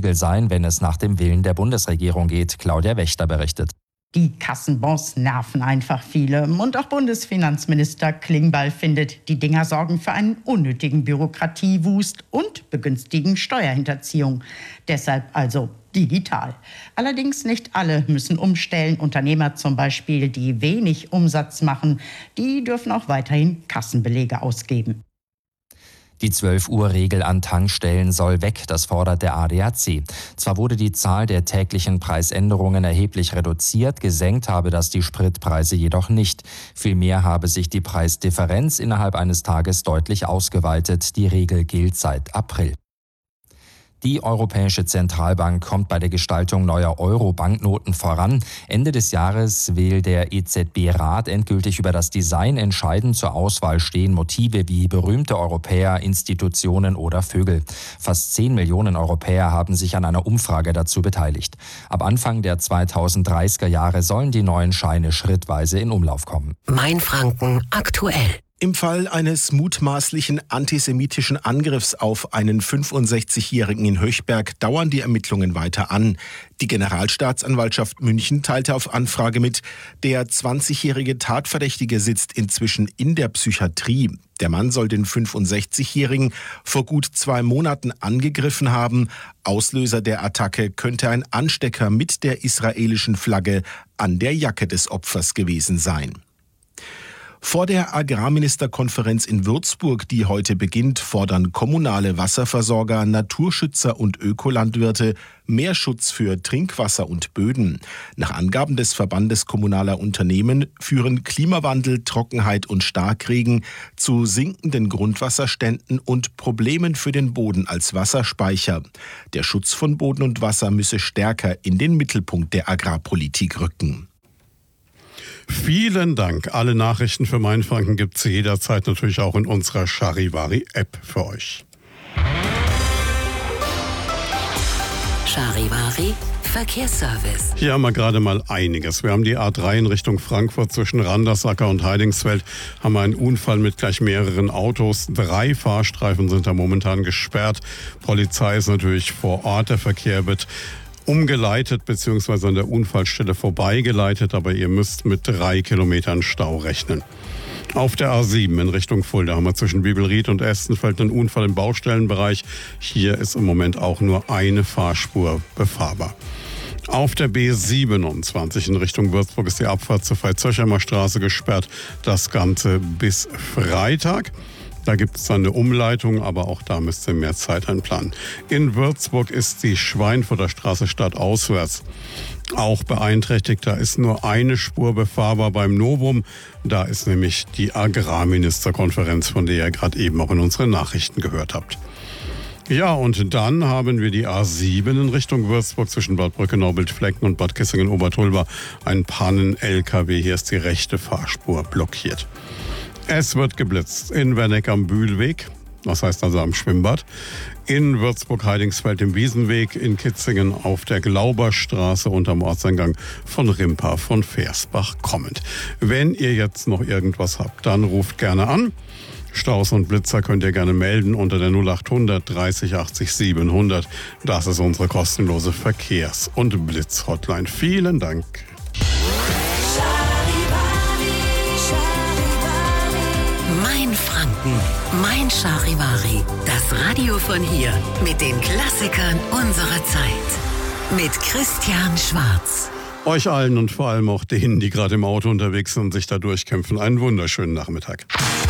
Riegel sein, wenn es nach dem Willen der Bundesregierung geht. Claudia Wächter berichtet. Die Kassenbons nerven einfach viele. Und auch Bundesfinanzminister Klingbeil findet, die Dinger sorgen für einen unnötigen Bürokratiewust und begünstigen Steuerhinterziehung. Deshalb also digital. Allerdings nicht alle müssen umstellen. Unternehmer zum Beispiel, die wenig Umsatz machen, die dürfen auch weiterhin Kassenbelege ausgeben. Die 12-Uhr-Regel an Tankstellen soll weg, das fordert der ADAC. Zwar wurde die Zahl der täglichen Preisänderungen erheblich reduziert, gesenkt habe das die Spritpreise jedoch nicht. Vielmehr habe sich die Preisdifferenz innerhalb eines Tages deutlich ausgeweitet. Die Regel gilt seit April. Die Europäische Zentralbank kommt bei der Gestaltung neuer Euro-Banknoten voran. Ende des Jahres will der EZB-Rat endgültig über das Design entscheiden. Zur Auswahl stehen Motive wie berühmte Europäer, Institutionen oder Vögel. Fast 10 Millionen Europäer haben sich an einer Umfrage dazu beteiligt. Ab Anfang der 2030er Jahre sollen die neuen Scheine schrittweise in Umlauf kommen. Mainfranken aktuell. Im Fall eines mutmaßlichen antisemitischen Angriffs auf einen 65-Jährigen in Höchberg dauern die Ermittlungen weiter an. Die Generalstaatsanwaltschaft München teilte auf Anfrage mit, der 20-jährige Tatverdächtige sitzt inzwischen in der Psychiatrie. Der Mann soll den 65-Jährigen vor gut 2 Monaten angegriffen haben. Auslöser der Attacke könnte ein Anstecker mit der israelischen Flagge an der Jacke des Opfers gewesen sein. Vor der Agrarministerkonferenz in Würzburg, die heute beginnt, fordern kommunale Wasserversorger, Naturschützer und Ökolandwirte mehr Schutz für Trinkwasser und Böden. Nach Angaben des Verbandes kommunaler Unternehmen führen Klimawandel, Trockenheit und Starkregen zu sinkenden Grundwasserständen und Problemen für den Boden als Wasserspeicher. Der Schutz von Boden und Wasser müsse stärker in den Mittelpunkt der Agrarpolitik rücken. Vielen Dank. Alle Nachrichten für Mainfranken gibt es jederzeit natürlich auch in unserer Charivari-App für euch. Charivari Verkehrsservice. Hier haben wir gerade mal einiges. Wir haben die A3 in Richtung Frankfurt zwischen Randersacker und Heidingsfeld. Haben wir einen Unfall mit gleich mehreren Autos. 3 Fahrstreifen sind da momentan gesperrt. Polizei ist natürlich vor Ort. Der Verkehr wird umgeleitet bzw. an der Unfallstelle vorbeigeleitet, aber ihr müsst mit 3 Kilometern Stau rechnen. Auf der A7 in Richtung Fulda haben wir zwischen Bibelried und Estenfeld einen Unfall im Baustellenbereich. Hier ist im Moment auch nur eine Fahrspur befahrbar. Auf der B27 in Richtung Würzburg ist die Abfahrt zur Veitshöchheimer Straße gesperrt. Das Ganze bis Freitag. Da gibt es dann eine Umleitung, aber auch da müsst ihr mehr Zeit einplanen. In Würzburg ist die Schweinfurter Straße stadtauswärts auch beeinträchtigt. Da ist nur eine Spur befahrbar beim Novum. Da ist nämlich die Agrarministerkonferenz, von der ihr gerade eben auch in unseren Nachrichten gehört habt. Ja, und dann haben wir die A7 in Richtung Würzburg zwischen Bad Brückenau-Bildflecken und Bad Kissingen-Obertulba. Ein Pannen-LKW, hier ist die rechte Fahrspur blockiert. Es wird geblitzt in Werneck am Bühlweg, das heißt also am Schwimmbad, in Würzburg-Heidingsfeld im Wiesenweg, in Kitzingen auf der Glauberstraße unterm Ortseingang von Rimpa von Versbach kommend. Wenn ihr jetzt noch irgendwas habt, dann ruft gerne an. Staus und Blitzer könnt ihr gerne melden unter der 0800 30 80 700. Das ist unsere kostenlose Verkehrs- und Blitz-Hotline. Vielen Dank. Mainfranken, Mein Charivari. Das Radio von hier mit den Klassikern unserer Zeit. Mit Christian Schwarz. Euch allen und vor allem auch denen, die gerade im Auto unterwegs sind und sich da durchkämpfen, einen wunderschönen Nachmittag.